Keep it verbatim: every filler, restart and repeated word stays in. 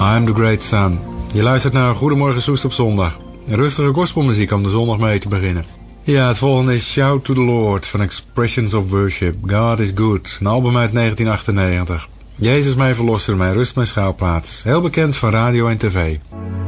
I'm the Great Sun. Je luistert naar Goedemorgen Soest op zondag. Rustige gospelmuziek om de zondag mee te beginnen. Ja, het volgende is Shout to the Lord van Expressions of Worship. God is Good, een album uit negentien achtennegentig. Jezus mijn verlosser, mijn rust, mijn schuilplaats. Heel bekend van radio en tv.